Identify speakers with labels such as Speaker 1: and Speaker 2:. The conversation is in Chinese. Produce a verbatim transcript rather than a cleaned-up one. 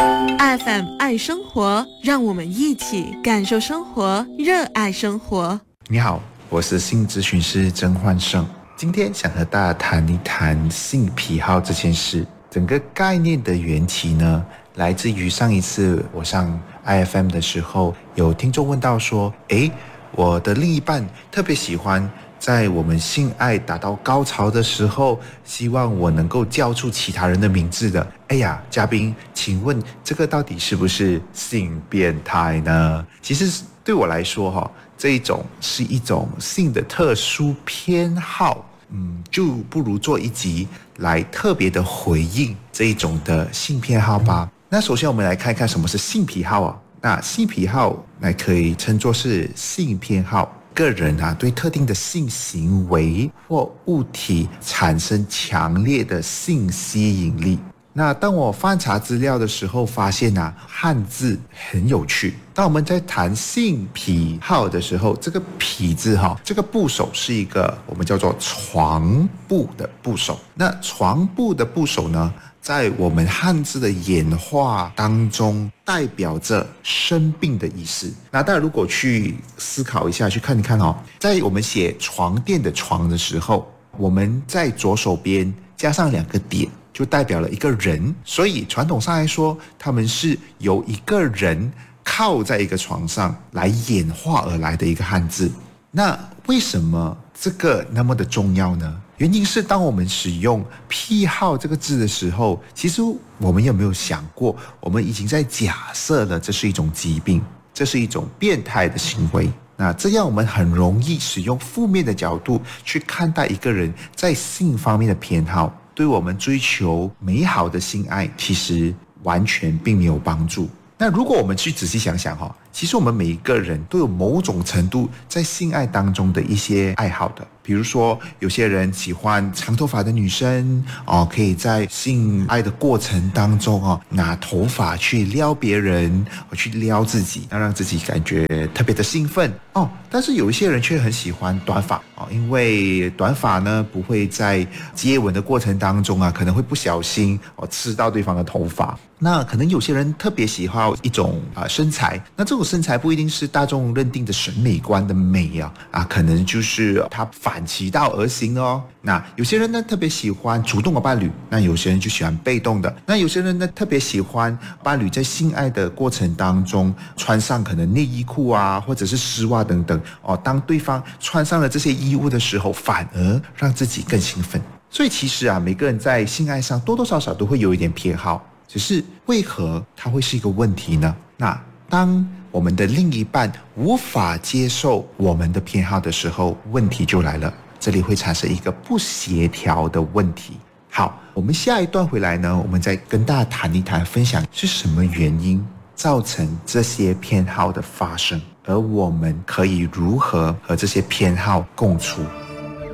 Speaker 1: F M 爱生活，让我们一起感受生活，热爱生活。
Speaker 2: 你好，我是性咨询师曾焕胜，今天想和大家谈一谈性癖好这件事。整个概念的缘起呢，来自于上一次我上 I F M 的时候，有听众问到说，诶，我的另一半特别喜欢在我们性爱达到高潮的时候，希望我能够叫出其他人的名字的。哎呀，嘉宾，请问这个到底是不是性变态呢？其实对我来说哈，这一种是一种性的特殊偏好，嗯，就不如做一集来特别的回应这一种的性偏好吧。那首先我们来看看什么是性癖好啊？那性癖好那可以称作是性偏好。个人啊，对特定的性行为或物体产生强烈的性吸引力。那当我翻查资料的时候，发现啊，汉字很有趣。当我们在谈性癖好的时候，这个癖字哈，这个部首是一个我们叫做床部的部首。那床部的部首呢，在我们汉字的演化当中，代表着生病的意思。那大家如果去思考一下，去看一看哦，在我们写床垫的床的时候，我们在左手边加上两个点，就代表了一个人。所以传统上来说，他们是由一个人靠在一个床上来演化而来的一个汉字。那为什么这个那么的重要呢？原因是当我们使用癖好这个字的时候，其实我们有没有想过，我们已经在假设了这是一种疾病，这是一种变态的行为。那这样我们很容易使用负面的角度去看待一个人在性方面的偏好，对我们追求美好的性爱其实完全并没有帮助。那如果我们去仔细想想哈，其实我们每一个人都有某种程度在性爱当中的一些爱好的。比如说有些人喜欢长头发的女生哦，可以在性爱的过程当中哦，拿头发去撩别人，去撩自己，要让自己感觉特别的兴奋哦。但是有一些人却很喜欢短发哦，因为短发呢不会在接吻的过程当中啊，可能会不小心哦刺到对方的头发。那可能有些人特别喜欢一种啊、呃、身材，那这种身材不一定是大众认定的审美观的美啊啊，可能就是他反其道而行哦。那有些人呢特别喜欢主动的伴侣，那有些人就喜欢被动的。那有些人呢特别喜欢伴侣在性爱的过程当中穿上可能内衣裤啊，或者是丝袜等等哦。当对方穿上了这些衣物的时候，反而让自己更兴奋。所以其实啊，每个人在性爱上多多少少都会有一点偏好。只是为何它会是一个问题呢？那当我们的另一半无法接受我们的偏好的时候，问题就来了，这里会产生一个不协调的问题。好，我们下一段回来呢，我们再跟大家谈一谈，分享是什么原因造成这些偏好的发生，而我们可以如何和这些偏好共处。